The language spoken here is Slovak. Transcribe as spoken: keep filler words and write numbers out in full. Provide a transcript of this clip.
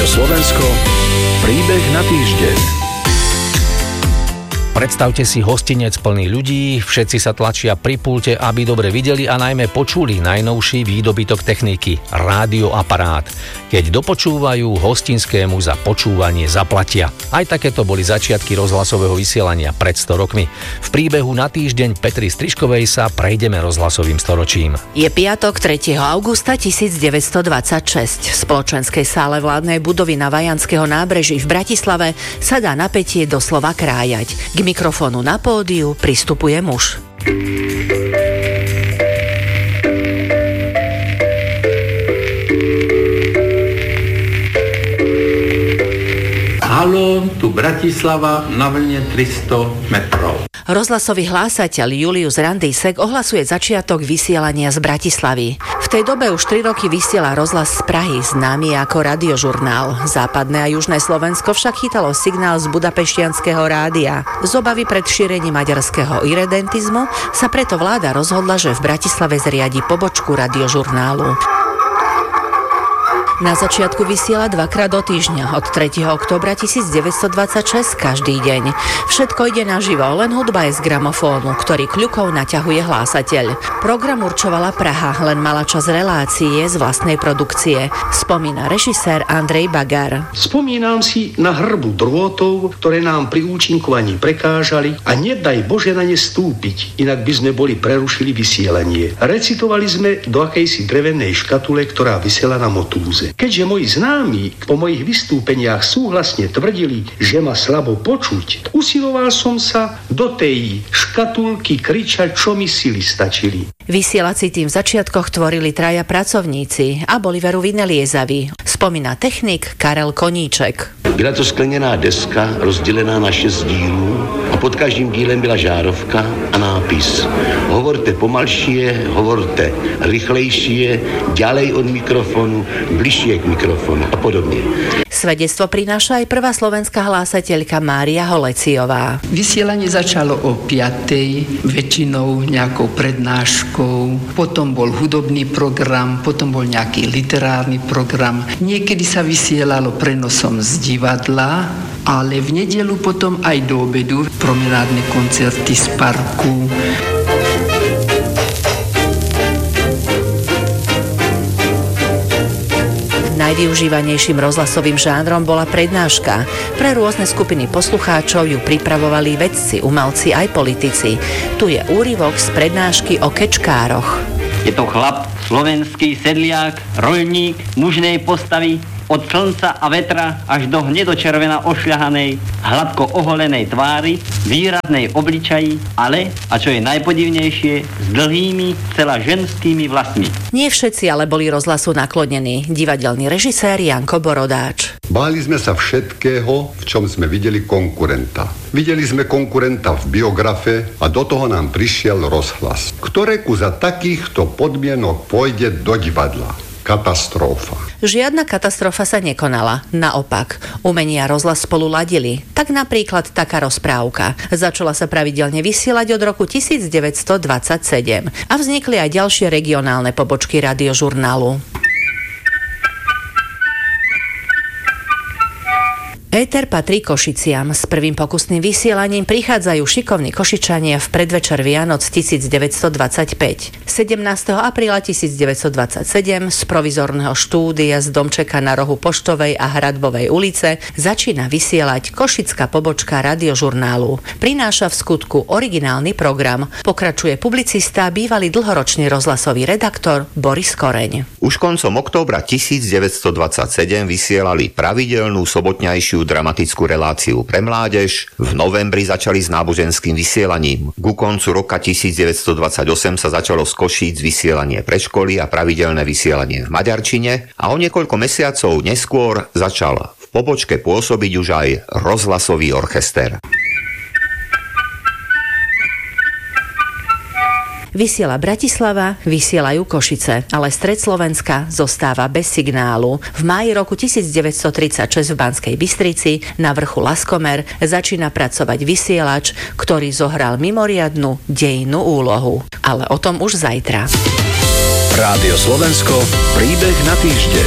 Slovensko, príbeh na týždeň. Predstavte si hostinec plný ľudí, všetci sa tlačia pri pulte, aby dobre videli a najmä počuli najnovší výdobytok techniky – rádioaparát. Keď dopočúvajú, hostinskému za počúvanie zaplatia. Aj takéto boli začiatky rozhlasového vysielania pred sto rokmi. V príbehu na týždeň Petry Strižkovej sa prejdeme rozhlasovým storočím. Je piatok tretieho augusta tisícdeväťstodvadsaťšesť. V spoločenskej sále vládnej budovy na Vajanského nábreží v Bratislave sa dá napätie doslova krájať. K mikrofónu na pódiu pristupuje muž. Haló, tu Bratislava na vlne tristo metrov. Rozhlasový hlásateľ Julius Randísek ohlasuje začiatok vysielania z Bratislavy. V tej dobe už tri roky vysiela rozhlas z Prahy, známy ako radiožurnál. Západné a južné Slovensko však chytalo signál z budapešťanského rádia. Z obavy pred šírením maďarského iredentizmu sa preto vláda rozhodla, že v Bratislave zriadi pobočku radiožurnálu. Na začiatku vysiela dvakrát do týždňa, od tretieho októbra tisícdeväťstodvadsaťšesť každý deň. Všetko ide naživo, len hudba je z gramofónu, ktorý kľukou naťahuje hlásateľ. Program určovala Praha, len mala čas relácie z vlastnej produkcie. Spomína režisér Andrej Bagar. Spomínam si na hrbu drôtov, ktoré nám pri účinkovaní prekážali a nedaj Bože na ne stúpiť, inak by sme boli prerušili vysielanie. Recitovali sme do akejsi drevenej škatule, ktorá visela na motúze. Keďže moji známi po mojich vystúpeniach súhlasne tvrdili, že ma slabo počuť, usiloval som sa do tej škatulky kričať, čo mi sily stačili. Vysielací tým v začiatkoch tvorili traja pracovníci a boli veru vynaliezaví. Spomína technik Karel Koníček. Byla to skleněná deska rozdělená na šest dílů a pod každým dílem byla žárovka a nápis. Hovorte pomalšie, hovorte rychlejšie, ďalej od mikrofonu, bližšie k mikrofonu a podobne. Svedectvo prináša aj prvá slovenská hlásateľka Mária Holeciová. Vysielanie začalo o piatej, väčšinou nejakou prednáškou, potom bol hudobný program, potom bol nejaký literárny program. Niekedy sa vysielalo prenosom z divadla, ale v nedeľu potom aj do obedu promenádne koncerty z parku. Najvyužívanejším rozhlasovým žánrom bola prednáška. Pre rôzne skupiny poslucháčov ju pripravovali vedci, umelci aj politici. Tu je úryvok z prednášky o kečkároch. Je to chlap, slovenský sedliak, roľník, mužnej postavy, od slnca a vetra až do hnedočervena ošľahanej, hladko oholenej tvári, výraznej obličaji, ale, a čo je najpodivnejšie, s dlhými, celá ženskými vlasmi. Nie všetci ale boli rozhlasu naklonení. Divadelný režisér Janko Borodáč. Báli sme sa všetkého, v čom sme videli konkurenta. Videli sme konkurenta v biografe a do toho nám prišiel rozhlas, ktoréku za takýchto podmienok pôjde do divadla. Katastrofa. Žiadna katastrofa sa nekonala. Naopak, umenie a rozhlas spolu ladili. Tak napríklad taká rozprávka. Začala sa pravidelne vysielať od roku tisícdeväťstodvadsaťsedem a vznikli aj ďalšie regionálne pobočky radiožurnálu. Éter patrí Košiciam. S prvým pokusným vysielaním prichádzajú šikovní Košičania v predvečer Vianoc tisícdeväťstodvadsaťpäť. sedemnásteho apríla tisícdeväťstodvadsaťsedem z provizorného štúdia z domčeka na rohu Poštovej a Hradbovej ulice začína vysielať košická pobočka radiožurnálu. Prináša v skutku originálny program. Pokračuje publicista, bývalý dlhoročný rozhlasový redaktor Boris Koreň. Už koncom októbra tisícdeväťstodvadsaťsedem vysielali pravidelnú sobotňajšiu dramatickú reláciu pre mládež. V novembri začali s náboženským vysielaním. Ku koncu roka tisícdeväťstodvadsaťosem sa začalo z Košíc vysielanie pre školy a pravidelné vysielanie v maďarčine a o niekoľko mesiacov neskôr začal v pobočke pôsobiť už aj rozhlasový orchester. Vysiela Bratislava, vysielajú Košice, ale stred Slovenska zostáva bez signálu. V máji roku tisícdeväťstotridsaťšesť v Banskej Bystrici na vrchu Laskomer začína pracovať vysielač, ktorý zohral mimoriadnu dejinnú úlohu. Ale o tom už zajtra. Rádio Slovensko, príbeh na týždeň.